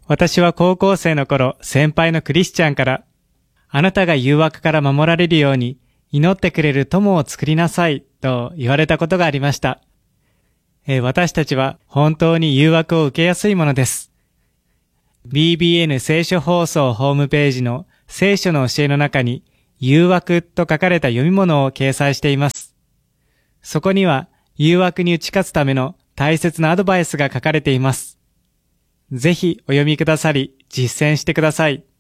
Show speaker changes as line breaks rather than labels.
私は高校生の頃、先輩のクリスチャンから、あなたが誘惑から守られるように、祈ってくれる友を作りなさい、と言われたことがありました。私たちは本当に誘惑を受けやすいものです。BBN 聖書放送ホームページの聖書の教えの中に、誘惑と書かれた読み物を掲載しています。そこには、誘惑に打ち勝つための大切なアドバイスが書かれています。ぜひお読みくださり、実践してください。